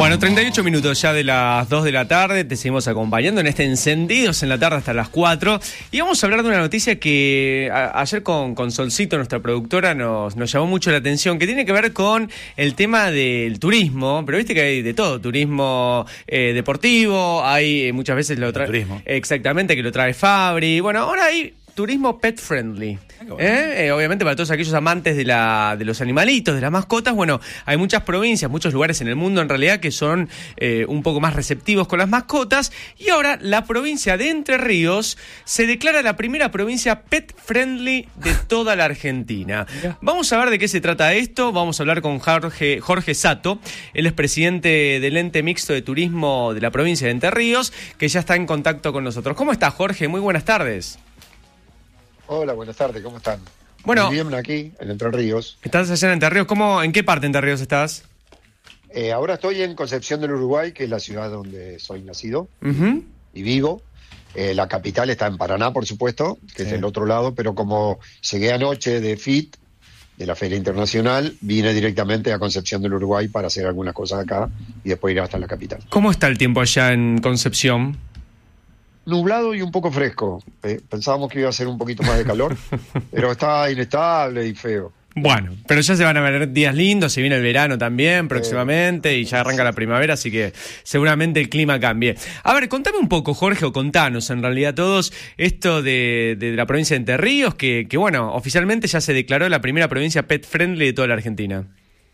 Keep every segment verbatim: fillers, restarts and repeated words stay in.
Bueno, treinta y ocho minutos ya de las dos de la tarde, te seguimos acompañando en este Encendidos en la tarde hasta las cuatro. Y vamos a hablar de una noticia que a, ayer con, con Solcito, nuestra productora, nos, nos llamó mucho la atención, que tiene que ver con el tema del turismo, pero viste que hay de todo, turismo eh, deportivo, hay muchas veces lo trae... Turismo. Exactamente, que lo trae Fabri. Bueno, ahora hay turismo pet friendly. ¿Eh? Eh, obviamente para todos aquellos amantes de la de los animalitos, de las mascotas, bueno, hay muchas provincias, muchos lugares en el mundo en realidad que son eh, un poco más receptivos con las mascotas, y ahora la provincia de Entre Ríos se declara la primera provincia pet friendly de toda la Argentina. Mira. Vamos a ver de qué se trata esto, vamos a hablar con Jorge, Jorge Sato, él es presidente del ente mixto de turismo de la provincia de Entre Ríos, que ya está en contacto con nosotros. ¿Cómo estás, Jorge? Muy buenas tardes. Hola, buenas tardes, ¿cómo están? Bueno, muy bien aquí, en Entre Ríos. ¿Estás allá en Entre Ríos? ¿Cómo, ¿En qué parte de Entre Ríos estás? Eh, ahora estoy en Concepción del Uruguay, que es la ciudad donde soy nacido Uh-huh. y vivo. Eh, la capital está en Paraná, por supuesto, que Sí. es del otro lado, pero como llegué anoche de F I T, de la Feria Internacional, vine directamente a Concepción del Uruguay para hacer algunas cosas acá y después ir hasta la capital. ¿Cómo está el tiempo allá en Concepción? Nublado y un poco fresco. Eh, pensábamos que iba a ser un poquito más de calor, pero está inestable y feo. Bueno, pero ya se van a ver días lindos, se viene el verano también próximamente y ya arranca la primavera, así que seguramente el clima cambie. A ver, contame un poco, Jorge, o contanos en realidad todos esto de, de la provincia de Entre Ríos, que, que bueno, oficialmente ya se declaró la primera provincia pet friendly de toda la Argentina.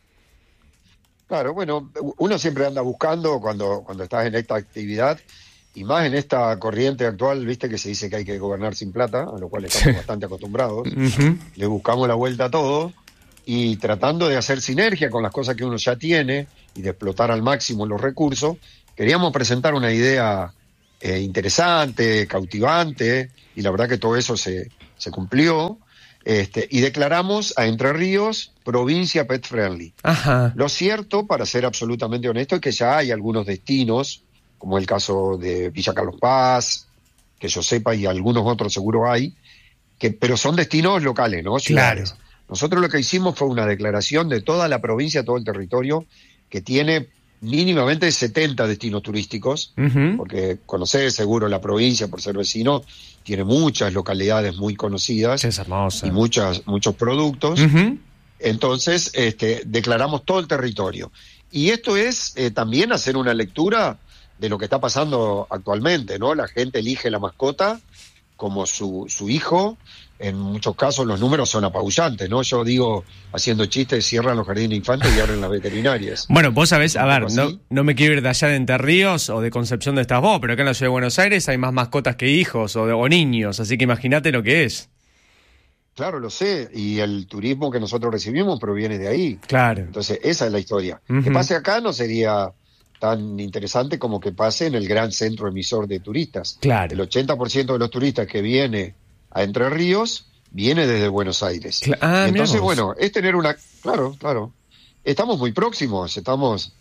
Claro, bueno, uno siempre anda buscando cuando, cuando estás en esta actividad, y más en esta corriente actual, viste que se dice que hay que gobernar sin plata, a lo cual estamos Sí. bastante acostumbrados. Uh-huh. Le buscamos la vuelta a todo y tratando de hacer sinergia con las cosas que uno ya tiene y de explotar al máximo los recursos, queríamos presentar una idea eh, interesante, cautivante, y la verdad que todo eso se, se cumplió, este, y declaramos a Entre Ríos provincia pet friendly. Ajá. Lo cierto, para ser absolutamente honesto, es que ya hay algunos destinos, como el caso de Villa Carlos Paz, que yo sepa, y algunos otros seguro hay, que pero son destinos locales, ¿no? Ciudades. Claro. Nosotros lo que hicimos fue una declaración de toda la provincia, todo el territorio, que tiene mínimamente setenta destinos turísticos, Uh-huh. porque conocés seguro la provincia por ser vecino, tiene muchas localidades muy conocidas Es hermosa. y muchas, muchos productos. Uh-huh. Entonces, este, declaramos todo el territorio. Y esto es eh, también hacer una lectura de lo que está pasando actualmente, ¿no? La gente elige la mascota como su, su hijo. En muchos casos los números son apabullantes, ¿no? Yo digo, haciendo chistes, cierran los jardines de infantes y abren las veterinarias. Bueno, vos sabés, a ver, ¿Así? no, no me quiero ir de allá de Entre Ríos o de Concepción de estás vos, pero acá en la ciudad de Buenos Aires hay más mascotas que hijos o, de, o niños, así que imagínate lo que es. Claro, lo sé, y el turismo que nosotros recibimos proviene de ahí. Claro. Entonces, esa es la historia. Uh-huh. Que pase acá no sería tan interesante como que pase en el gran centro emisor de turistas. Claro. El ochenta por ciento de los turistas que viene a Entre Ríos viene desde Buenos Aires. Cla- ah, Y entonces, mirá vos. bueno, es tener una... Claro, claro. Estamos muy próximos, estamos...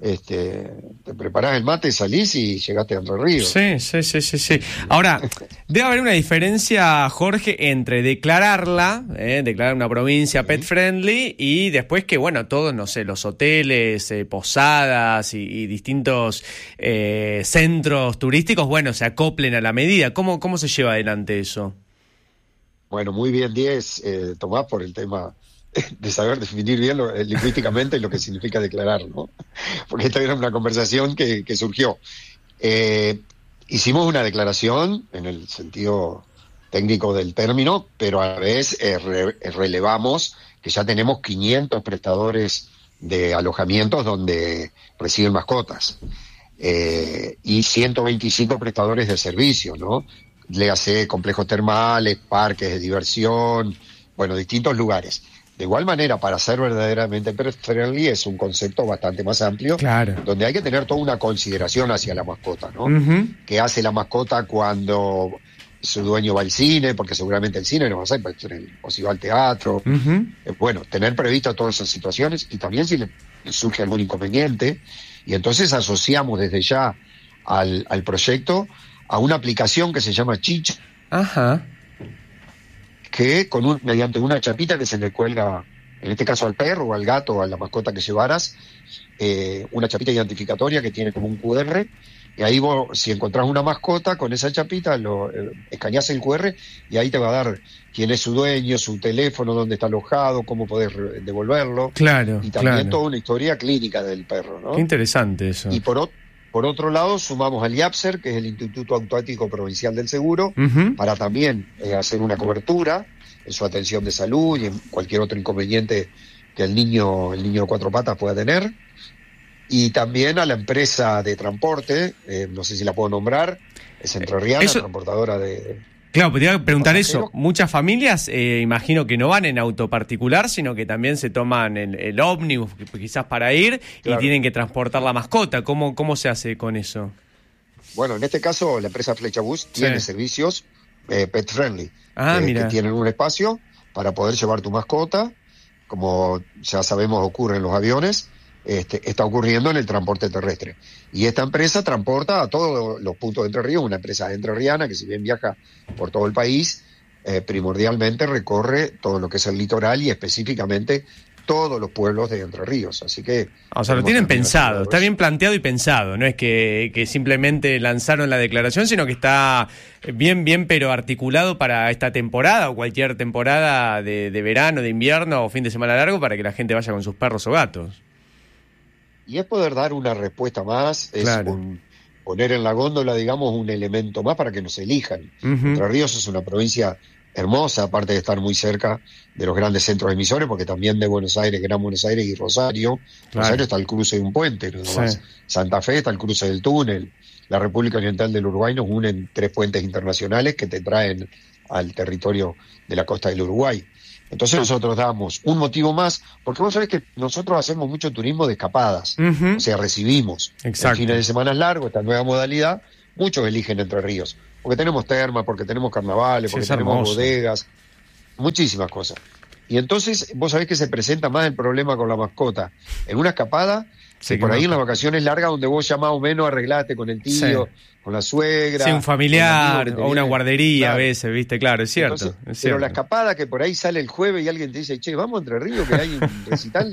Este, te preparás el mate, salís y llegaste a Entre Ríos. Sí, sí, sí, sí, sí. Ahora, debe haber una diferencia, Jorge, entre declararla, eh, declarar una provincia pet friendly y después que, bueno, todos, no sé, los hoteles, eh, posadas y, y distintos eh, centros turísticos, bueno, se acoplen a la medida. ¿Cómo, cómo se lleva adelante eso? Bueno, muy bien, diez, eh, Tomás, por el tema de saber definir bien lo, eh, lingüísticamente lo que significa declarar, ¿no? Porque esta era una conversación que, que surgió. Eh, hicimos una declaración en el sentido técnico del término, pero a la vez eh, re, relevamos que ya tenemos quinientos prestadores de alojamientos donde reciben mascotas eh, y ciento veinticinco prestadores de servicios, ¿no? Le hace complejos termales, parques de diversión, bueno, distintos lugares. De igual manera, para ser verdaderamente pet friendly es un concepto bastante más amplio, Claro. donde hay que tener toda una consideración hacia la mascota, ¿no? Uh-huh. ¿Qué hace la mascota cuando su dueño va al cine? Porque seguramente el cine no va a ser, o si va al teatro. Uh-huh. Eh, bueno, tener previsto todas esas situaciones y también si le surge algún inconveniente. Y entonces asociamos desde ya al, al proyecto a una aplicación que se llama Chicha, Ajá. que con un, mediante una chapita que se le cuelga en este caso al perro o al gato o a la mascota que llevaras, eh, una chapita identificatoria que tiene como un cu erre, y ahí vos, si encontrás una mascota, con esa chapita lo eh, escaneás el cu erre y ahí te va a dar quién es su dueño, su teléfono, dónde está alojado, cómo podés re- devolverlo. Claro, Y también claro. toda una historia clínica del perro, ¿no? Qué interesante eso. Y por, o- por otro lado, sumamos al IAPSER, que es el Instituto Automático Provincial del Seguro, Ujú. para también eh, hacer una cobertura en su atención de salud y en cualquier otro inconveniente que el niño, el niño de cuatro patas pueda tener. Y también a la empresa de transporte, eh, no sé si la puedo nombrar, es entrerriana, Eso- transportadora de... Claro, pero te iba a preguntar pasajero. eso. Muchas familias, eh, imagino que no van en auto particular, sino que también se toman el, el ómnibus, quizás para ir, Claro. y tienen que transportar la mascota. ¿Cómo, cómo se hace con eso? Bueno, en este caso la empresa Flecha Bus Sí. tiene servicios eh, pet friendly, Ah, eh, mira. que tienen un espacio para poder llevar tu mascota, como ya sabemos ocurre en los aviones, este, está ocurriendo en el transporte terrestre. Y esta empresa transporta a todos los puntos de Entre Ríos, una empresa entrerriana que si bien viaja por todo el país, eh, primordialmente recorre todo lo que es el litoral y específicamente todos los pueblos de Entre Ríos. Así que... O sea, lo tenemos tienen también pensado, asegurados. está bien planteado y pensado. No es que, que simplemente lanzaron la declaración, sino que está bien, bien, pero articulado para esta temporada o cualquier temporada de, de verano, de invierno o fin de semana largo para que la gente vaya con sus perros o gatos. Y es poder dar una respuesta más, es Claro. un- poner en la góndola, digamos, un elemento más para que nos elijan. Ujú. Entre Ríos es una provincia hermosa, aparte de estar muy cerca de los grandes centros emisores, porque también de Buenos Aires, Gran Buenos Aires y Rosario. Claro. Rosario está al cruce de un puente, nada más. Sí. Santa Fe está al cruce del túnel. La República Oriental del Uruguay nos unen tres puentes internacionales que te traen al territorio de la costa del Uruguay. Entonces nosotros damos un motivo más, porque vos sabés que nosotros hacemos mucho turismo de escapadas, Ujú. o sea, recibimos Exacto. en fines de semana largos esta nueva modalidad, muchos eligen Entre Ríos, porque tenemos termas, porque tenemos carnavales, Sí, porque es tenemos hermoso. bodegas, muchísimas cosas. Y entonces vos sabés que se presenta más el problema con la mascota en una escapada, Sí, que por que ahí no- en las vacaciones largas donde vos ya más o menos arreglaste con el tío, Sí. con la suegra, Sí, un con familiar el amigo que te o una viene. guardería Claro. a veces, ¿viste? Claro, es cierto. Entonces, es pero cierto. la escapada que por ahí sale el jueves y alguien te dice, che, vamos a Entre Ríos, que hay un recital.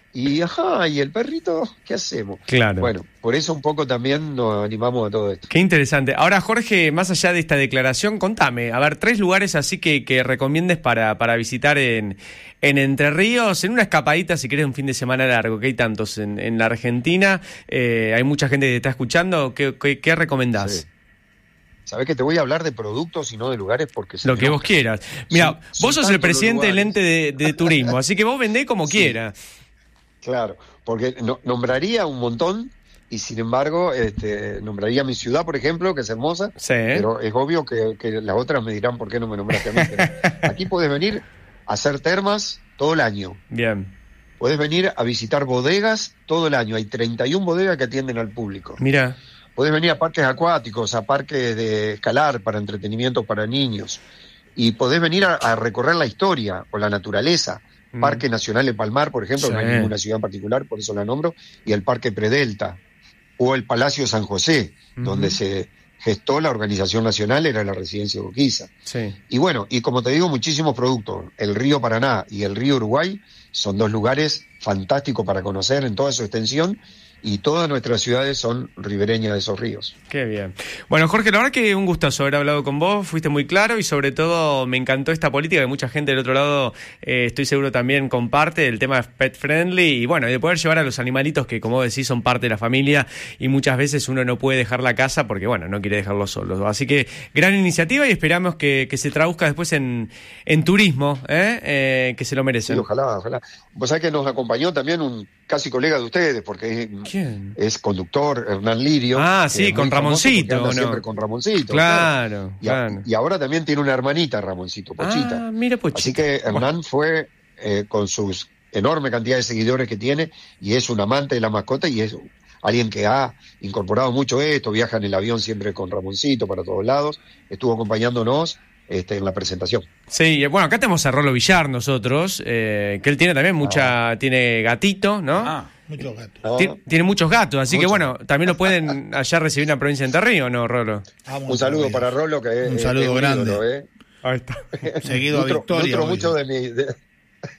Y ajá, ¿y el perrito? ¿Qué hacemos? Claro. Bueno, por eso un poco también nos animamos a todo esto. Qué interesante. Ahora, Jorge, más allá de esta declaración, contame, a ver, tres lugares así que, que recomiendes para, para visitar en, en Entre Ríos, en una escapadita, si querés, un fin de semana largo, que hay tantos en, en la Argentina, eh, hay mucha gente que te está escuchando, ¿qué, qué, qué recomendás? Sí. Sabés que te voy a hablar de productos y no de lugares porque... Lo si que no- vos quieras. Mira, Son- vos son sos el tantos los presidente del lugares. ente de, de turismo, así que vos vendés como Sí. quieras. Claro, porque no- nombraría un montón y sin embargo este, nombraría mi ciudad, por ejemplo, que es hermosa, Sí. pero es obvio que, que las otras me dirán por qué no me nombraste a mí. Pero aquí puedes venir a hacer termas todo el año. Bien. Puedes venir a visitar bodegas todo el año. Hay treinta y una bodegas que atienden al público. Mira. Podés venir a parques acuáticos, a parques de escalar para entretenimiento para niños. Y podés venir a, a recorrer la historia o la naturaleza. Mm. Parque Nacional de Palmar, por ejemplo, Sí. no hay ninguna ciudad en particular, por eso la nombro, y el Parque Predelta. O el Palacio San José, Ujú. donde se gestó la organización nacional, era la residencia de Urquiza. Sí. Y bueno, y como te digo, muchísimos productos. El río Paraná y el río Uruguay son dos lugares fantásticos para conocer en toda su extensión y todas nuestras ciudades son ribereñas de esos ríos. Qué bien. Bueno, Jorge, la verdad que un gustazo haber hablado con vos, fuiste muy claro y sobre todo me encantó esta política que mucha gente del otro lado, eh, estoy seguro también comparte, el tema pet friendly y bueno, de poder llevar a los animalitos que como decís son parte de la familia y muchas veces uno no puede dejar la casa porque bueno, no quiere dejarlos solos. Así que gran iniciativa y esperamos que, que se traduzca después en, en turismo, ¿eh? Eh, que se lo merecen. Sí, ojalá, ojalá. Vos sabés que nos acompañó también un casi colega de ustedes, porque es, ¿Quién? es conductor, Hernán Lirio. Ah, que sí, es muy con famoso porque Ramoncito, anda ¿o no? siempre con Ramoncito. Claro, Y, a- claro. y ahora también tiene una hermanita, Ramoncito, Pochita. Ah, mira, Pochita. Así que Hernán fue eh, con sus enorme cantidad de seguidores que tiene y es un amante de la mascota y es alguien que ha incorporado mucho esto, viaja en el avión siempre con Ramoncito para todos lados, estuvo acompañándonos este, en la presentación. Sí, bueno, acá tenemos a Rolo Villar nosotros, eh, que él tiene también mucha, tiene gatito, ¿no? Ah, muchos gatos. ¿No? Tien- Tiene muchos gatos, así que Muchos. bueno, también lo pueden allá recibir en la provincia de Entre Ríos, ¿no, Rolo? Vamos Un saludo arriba. para Rolo, que es Un es saludo un grande. ídolo, ¿eh? Ahí está. Seguido a Nutro- Victoria. nutro hoy. mucho de mi, de,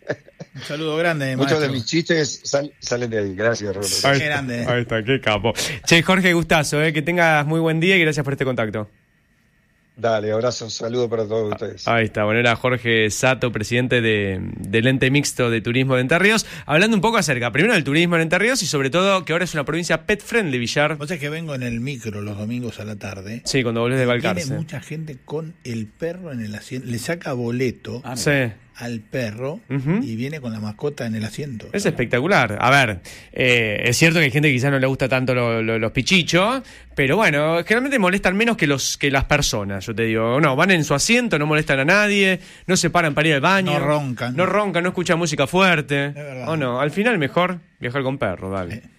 Un saludo grande, Muchos maestro. de mis chistes sal, salen de ahí. Gracias, Roberto. Ahí Qué está, grande. ahí está, qué capo. Che, Jorge, gustazo, eh, que tengas muy buen día y gracias por este contacto. Dale, abrazo, un saludo para todos ustedes. Ahí está, bueno, era Jorge Sato, presidente de, del ente mixto de turismo de Entre Ríos, hablando un poco acerca, primero del turismo en Entre Ríos y sobre todo que ahora es una provincia pet friendly, Villar. Vos sabés que vengo en el micro los domingos a la tarde. Sí, cuando volvés de Viene Balcarce. mucha gente con el perro en el asiento. Le saca boleto Ah, sí. al perro Ujú. y viene con la mascota en el asiento. Es espectacular. A ver, eh, es cierto que hay gente que quizás no le gusta tanto lo- lo- los pichichos, pero bueno, generalmente molestan menos que los que las personas, yo te digo. No, van en su asiento, no molestan a nadie, no se paran para ir al baño. No roncan. No roncan, no escuchan música fuerte. Es verdad. O no, al final mejor viajar con perro, dale. Sí.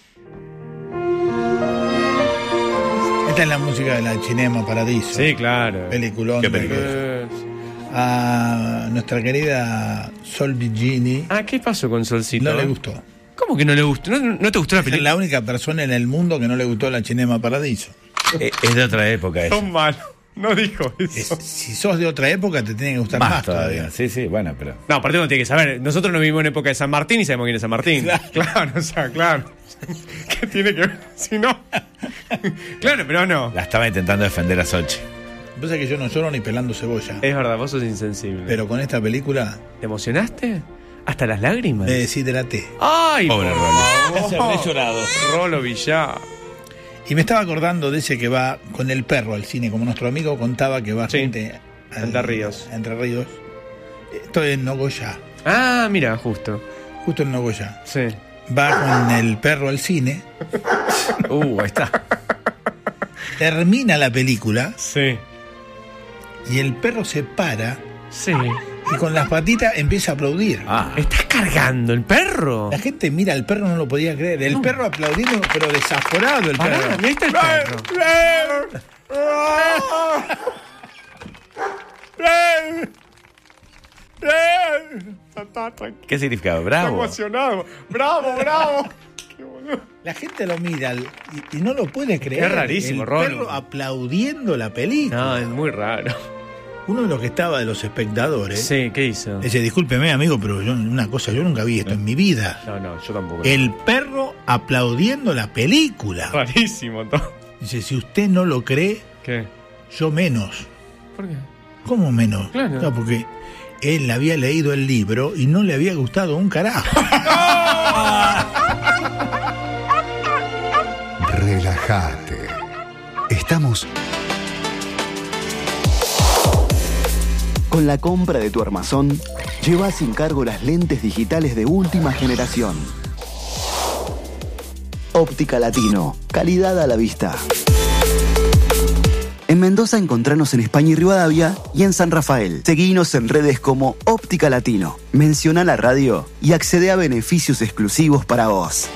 Esta es la música de la Cinema Paradiso. Sí, claro. Peliculón. ¿Qué de- película? Eh, A nuestra querida Sol Vigini Ah, ¿qué pasó con Solcito? no le gustó. ¿Cómo que no le gustó? ¿No, no te gustó la Es película? la única persona en el mundo que no le gustó la Cinema Paradiso. Eh, Es de otra época eso. Son malos. No dijo Es- eso. si sos de otra época te tiene que gustar más, Más todavía. todavía. Sí, sí, bueno, pero. No, aparte uno tiene que saber. Nosotros no vivimos en época de San Martín y sabemos quién es San Martín. Claro. Claro, o sea, claro. ¿Qué tiene que ver? Si no. Claro, pero no. La estaba intentando defender a Sochi. Pasa que yo no lloro ni pelando cebolla. Es verdad, vos sos insensible. Pero con esta película ¿Te emocionaste? ¿Hasta las lágrimas? me deshidraté. ¡Ay! Pobre por Rolo. favor. Casi habré llorado. Rolo Villar. Y me estaba acordando de ese que va con el perro al cine, como nuestro amigo contaba que va Sí. gente al- Entre Ríos. a Entre Ríos. Estoy en Nogoyá, Ah, mira, justo. justo en Nogoyá. Sí. Va con el perro al cine, Uh, ahí está. termina la película Sí. y el perro se para Sí. y con las patitas empieza a aplaudir. Ah, ¿Estás cargando el perro? La gente mira al perro, no lo podía creer. El perro aplaudiendo, pero desaforado el Pará, perro. mirá, ahí está el perro. ¿qué significaba? Bravo. emocionado. Bravo, bravo. La gente lo mira al- y, y no lo puede creer. Es rarísimo, el Rolo. perro aplaudiendo la película. No, es muy raro. Uno de los que estaba de los espectadores Sí, ¿qué hizo? dice, discúlpeme amigo, pero yo una cosa, yo nunca vi esto en mi vida. No, no, yo tampoco. El perro aplaudiendo la película. Rarísimo todo. Dice, si usted no lo cree, ¿Qué? yo menos. ¿Por qué? ¿Cómo menos? Claro. No, porque él había leído el libro y no le había gustado un carajo. Relájate. Estamos. Con la compra de tu armazón, lleva sin cargo las lentes digitales de última generación. Óptica Latino, calidad a la vista. En Mendoza encontranos en España y Rivadavia y en San Rafael. Seguinos en redes como Óptica Latino. Menciona la radio y accede a beneficios exclusivos para vos.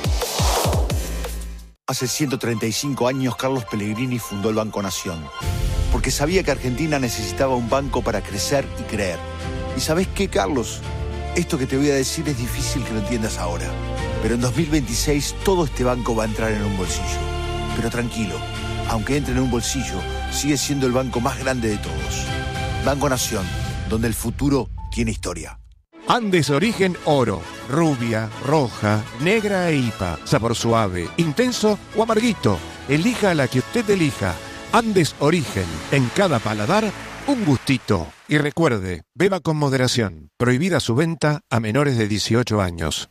Hace ciento treinta y cinco años Carlos Pellegrini fundó el Banco Nación, porque sabía que Argentina necesitaba un banco para crecer y creer. ¿Y sabés qué, Carlos? Esto que te voy a decir es difícil que lo entiendas ahora, pero en dos mil veintiséis todo este banco va a entrar en un bolsillo. Pero tranquilo, aunque entre en un bolsillo, sigue siendo el banco más grande de todos. Banco Nación, donde el futuro tiene historia. Andes Origen Oro, rubia, roja, negra e I P A, sabor suave, intenso o amarguito. Elija la que usted elija. Andes Origen, en cada paladar, un gustito. Y recuerde, beba con moderación. Prohibida su venta a menores de dieciocho años.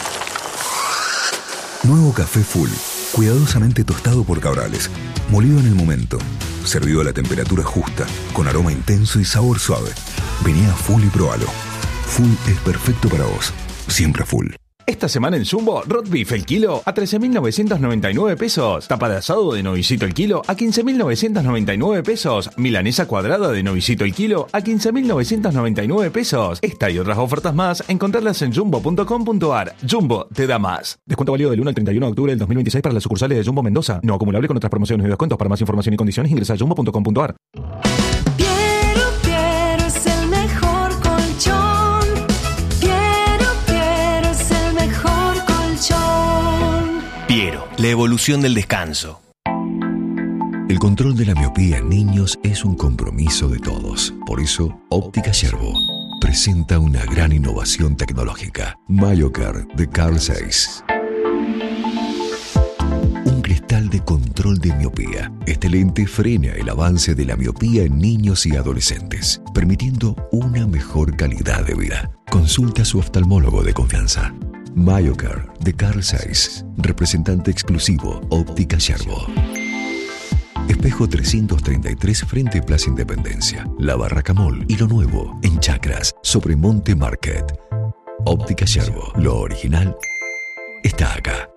Nuevo café Full, cuidadosamente tostado por Cabrales, molido en el momento, servido a la temperatura justa, con aroma intenso y sabor suave. Vení a Full y probalo. Full es perfecto para vos, siempre Full. Esta semana en Jumbo, Rot Beef el kilo a trece mil novecientos noventa y nueve pesos. Tapa de asado de novicito el kilo a quince mil novecientos noventa y nueve pesos. Milanesa cuadrada de novicito el kilo a quince mil novecientos noventa y nueve pesos. Esta y otras ofertas más, encontrarlas en jumbo punto com punto ar. Jumbo te da más. Descuento válido del uno al treinta y uno de octubre del dos mil veintiséis para las sucursales de Jumbo Mendoza. No acumulable con otras promociones y descuentos. Para más información y condiciones ingresa a jumbo punto com punto ar. Piero, Piero es el mejor colchón. Piero, Piero es el mejor colchón. Piero, la evolución del descanso. El control de la miopía en niños es un compromiso de todos. Por eso, Óptica Yerbo. presenta una gran innovación tecnológica. MyoCare de Carl Zeiss. Un cristal de control de miopía. Este lente frena el avance de la miopía en niños y adolescentes, permitiendo una mejor calidad de vida. Consulta a su oftalmólogo de confianza. MyoCare de Carl Zeiss, representante exclusivo Óptica Yerbo. Espejo trescientos treinta y tres frente Plaza Independencia, La Barraca Mall y lo nuevo en Chacras sobre Monte Market. Óptica Yerbo, lo original está acá.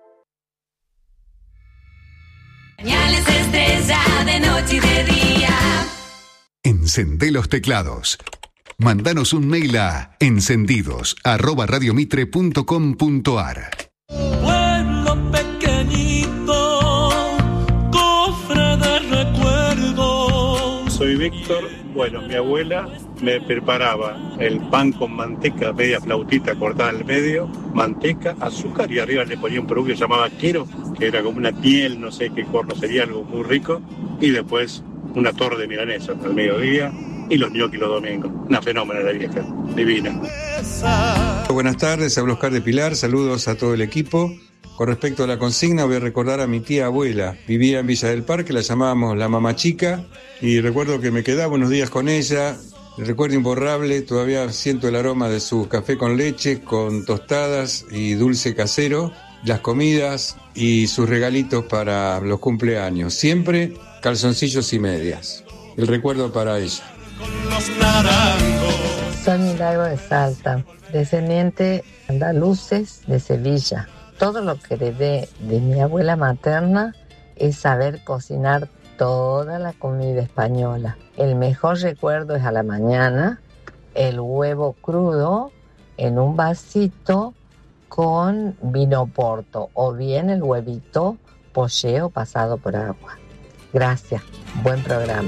Señales estrella de noche y de día. Encendé los teclados. Mandanos un mail a encendidos arroba radiomitre punto com punto ar. Pueblo pequeñito, cofre de recuerdos. Soy Víctor. Bueno, mi abuela me preparaba el pan con manteca, media flautita cortada en el medio, manteca, azúcar y arriba le ponía un producto que se llamaba quero, que era como una piel, no sé qué corno sería, algo muy rico, y después una torre de milanesa al mediodía y los gnocchi los domingos. Una fenómena la vieja, divina. Buenas tardes, hablo Oscar de Pilar, saludos a todo el equipo. Con respecto a la consigna, voy a recordar a mi tía abuela. Vivía en Villa del Parque, la llamábamos la mamá chica, y recuerdo que me quedaba unos días con ella. El recuerdo imborrable, todavía siento el aroma de su café con leche, con tostadas y dulce casero, las comidas y sus regalitos para los cumpleaños. Siempre calzoncillos y medias. El recuerdo para ella. Soy Milagro de Salta, descendiente andaluces de Sevilla. Todo lo que heredé de mi abuela materna es saber cocinar toda la comida española. El mejor recuerdo es a la mañana, el huevo crudo en un vasito con vino porto o bien el huevito pocheo pasado por agua. Gracias, buen programa.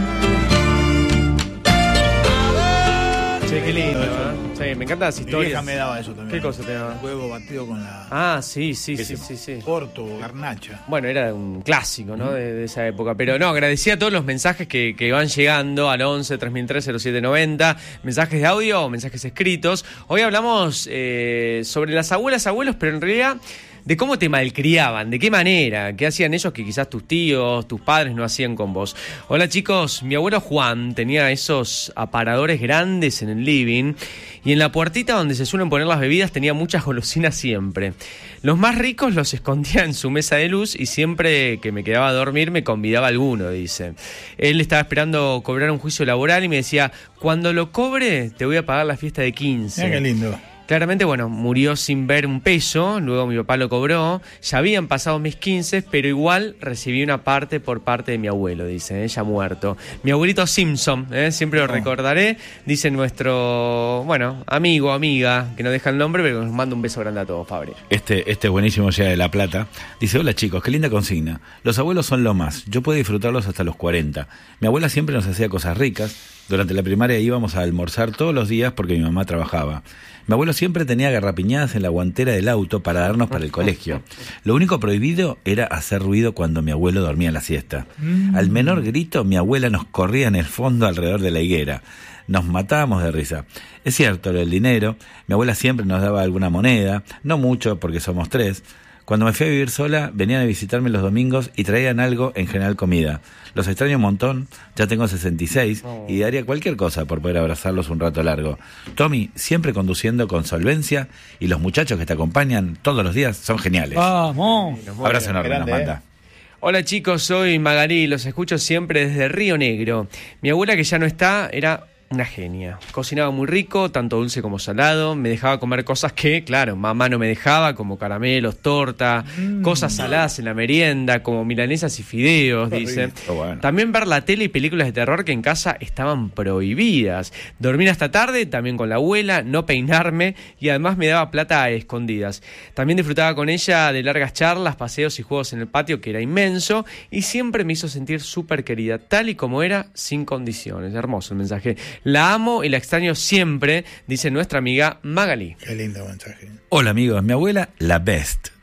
Che, qué lindo, ¿eh? Sí, me encantan las historias. Mi vieja me daba eso también. ¿Qué cosa te daba? El huevo batido con la... Ah, sí, sí, sí, sí, sí. Porto, garnacha. Bueno, era un clásico, ¿no? De, de esa época. Pero no, agradecía a todos los mensajes que, que van llegando al once, tres mil tres, cero siete noventa. Mensajes de audio, mensajes escritos. Hoy hablamos eh, sobre las abuelas, abuelos, pero en realidad de cómo te malcriaban, de qué manera, qué hacían ellos que quizás tus tíos, tus padres no hacían con vos. Hola chicos, mi abuelo Juan tenía esos aparadores grandes en el living y en la puertita donde se suelen poner las bebidas tenía muchas golosinas siempre. Los más ricos los escondía en su mesa de luz y siempre que me quedaba a dormir me convidaba a alguno, dice. Él estaba esperando cobrar un juicio laboral y me decía, cuando lo cobre te voy a pagar la fiesta de quince. Mira qué lindo. Claramente, bueno, murió sin ver un peso, luego mi papá lo cobró, ya habían pasado mis quince, pero igual recibí una parte por parte de mi abuelo, dice, ¿eh? Ya muerto. Mi abuelito Simpson, ¿eh? Siempre lo recordaré, dice nuestro, bueno, amigo, amiga, que no deja el nombre, pero nos manda un beso grande a todos, Fabri. Este, este buenísimo llega de La Plata. Dice, hola chicos, qué linda consigna. Los abuelos son lo más, yo puedo disfrutarlos hasta los cuarenta. Mi abuela siempre nos hacía cosas ricas. Durante la primaria íbamos a almorzar todos los días porque mi mamá trabajaba. Mi abuelo siempre tenía garrapiñadas en la guantera del auto para darnos para el colegio. Lo único prohibido era hacer ruido cuando mi abuelo dormía la siesta. Al menor grito, mi abuela nos corría en el fondo alrededor de la higuera. Nos matábamos de risa. Es cierto, lo del dinero, mi abuela siempre nos daba alguna moneda, no mucho porque somos tres. Cuando me fui a vivir sola, venían a visitarme los domingos y traían algo, en general comida. Los extraño un montón, ya tengo sesenta y seis oh. y daría cualquier cosa por poder abrazarlos un rato largo. Tommy, siempre conduciendo con solvencia y los muchachos que te acompañan todos los días son geniales. ¡Vamos! Abrazo enorme, grande, nos manda. Eh. Hola chicos, soy Magalí, los escucho siempre desde Río Negro. Mi abuela que ya no está era una genia. Cocinaba muy rico, tanto dulce como salado. Me dejaba comer cosas que, claro, mamá no me dejaba, como caramelos, torta, mm. cosas saladas en la merienda, como milanesas y fideos, Qué dice. Oh, bueno. También ver la tele y películas de terror que en casa estaban prohibidas. Dormir hasta tarde, también con la abuela, no peinarme y además me daba plata a escondidas. También disfrutaba con ella de largas charlas, paseos y juegos en el patio, que era inmenso, y siempre me hizo sentir súper querida, tal y como era, sin condiciones. Hermoso el mensaje. La amo y la extraño siempre, dice nuestra amiga Magalí. Qué lindo mensaje. Hola amigos, mi abuela, la best.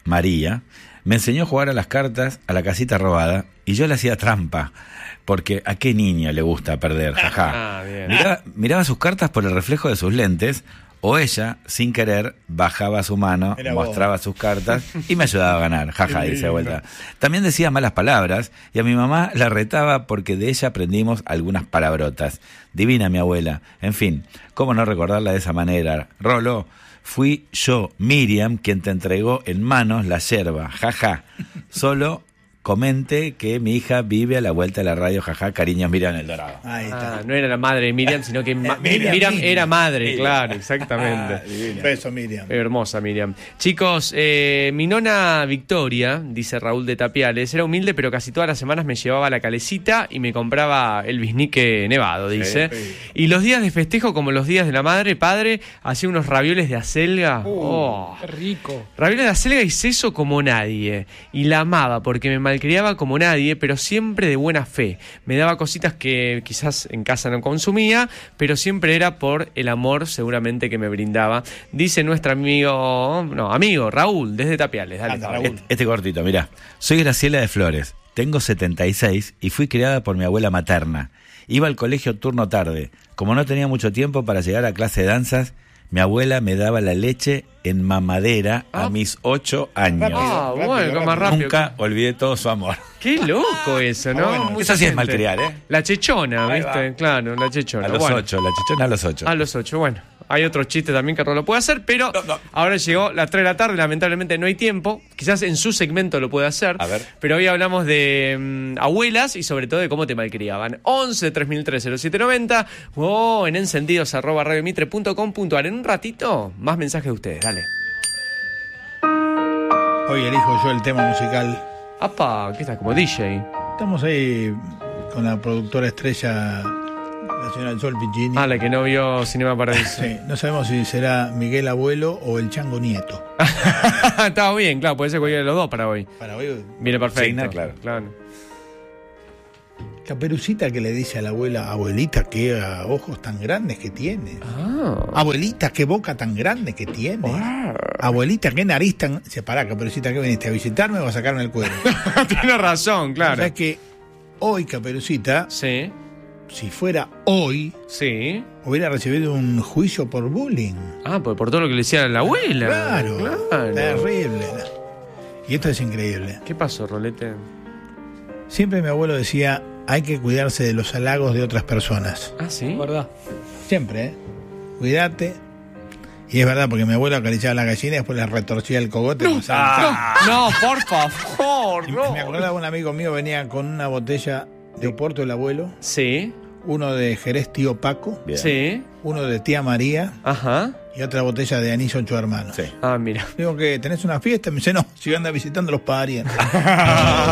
María, me enseñó a jugar a las cartas a la casita robada y yo le hacía trampa. Porque a qué niña le gusta perder, jaja. Ah, bien. Miraba, miraba sus cartas por el reflejo de sus lentes, o ella, sin querer, bajaba su mano, Era mostraba vos. sus cartas y me ayudaba a ganar, jaja, dice de vuelta. También decía malas palabras y a mi mamá la retaba porque de ella aprendimos algunas palabrotas. Divina mi abuela. En fin, ¿cómo no recordarla de esa manera? Rolo, fui yo, Miriam, quien te entregó en manos la yerba, jaja. Solo comente que mi hija vive a la vuelta de la radio, jaja, cariños, Miriam El Dorado. Ahí está. Ah, no era la madre de Miriam, sino que ma- Miriam, Miriam, Miriam. era madre, Miriam. claro, exactamente. Ah, beso, Miriam. Hermosa Miriam. Chicos, eh, mi nona Victoria, dice Raúl de Tapiales, era humilde, pero casi todas las semanas me llevaba a la calecita y me compraba el bisnique nevado, dice. Sí. Y los días de festejo, como los días de la madre, padre, hacía unos ravioles de acelga. Oh. Qué rico. Ravioles de acelga y seso como nadie. Y la amaba porque me malcriaba como nadie, pero siempre de buena fe. Me daba cositas que quizás en casa no consumía, pero siempre era por el amor seguramente que me brindaba. Dice nuestro amigo, no, amigo, Raúl, desde Tapiales. Dale, Anda, Raúl. Este, este cortito, mirá. Soy Graciela de Flores, tengo setenta y seis y fui criada por mi abuela materna. Iba al colegio turno tarde. Como no tenía mucho tiempo para llegar a clase de danzas, mi abuela me daba la leche en mamadera Ah. a mis ocho años. Ah, Rápido, bueno, rápido, más rápido. Nunca olvidé todo su amor. Qué loco eso, ¿no? Ah, bueno, Mucha eso sí es gente. malcriar, ¿eh? La chechona, Ahí ¿viste? va. Claro, la chechona. A los Bueno. ocho, la chichona a los ocho. A los ocho, bueno. Hay otro chiste también que Rolo lo puede hacer, pero No, no. ahora llegó las tres de la tarde, lamentablemente no hay tiempo. Quizás en su segmento lo puede hacer. A ver. Pero hoy hablamos de mm, abuelas y sobre todo de cómo te malcriaban. once tres mil tres cero siete noventa o en encendidos arroba radiomitre punto com punto ar. En un ratito, más mensajes de ustedes. Dale. Hoy elijo yo el tema musical. Apa, ¿qué estás? Como D J. Estamos ahí con la productora estrella, la señora Sol Piccini. Ah, la que no vio Cinema Paradiso. Sí, no sabemos si será Miguel Abuelo o el Chango Nieto. Estaba bien, claro, puede ser cualquiera de los dos para hoy. Para hoy, Viene perfecto. Signa, claro. claro. Caperucita que le dice a la abuela, abuelita, qué ah, ojos tan grandes que tienes. Ah. Abuelita, qué boca tan grande que tienes. Abuelita, qué nariz tan... Se pará, Caperucita, ¿qué viniste a visitarme o a sacarme el cuero? Tiene razón, claro. O sea que hoy, Caperucita, Sí, si fuera hoy, sí. hubiera recibido un juicio por bullying. Ah, pues por todo lo que le decía a la abuela. Claro, Claro. terrible. Y esto es increíble. ¿Qué pasó, Rolete? Siempre mi abuelo decía, hay que cuidarse de los halagos de otras personas. Ah, sí. ¿Verdad? Siempre, ¿eh? Cuídate. Y es verdad, porque mi abuelo acariciaba la gallina y después le retorcía el cogote. No, pasaba- no, no, por favor, Y no. Me acordaba un amigo mío venía con una botella de Oporto el abuelo, Sí, uno de Jerez Tío Paco, Bien. sí. uno de Tía María Ajá. y otra botella de anís ocho hermanos. Sí. Ah, mira. Digo que tenés una fiesta, me dice no, si anda visitando los parientes.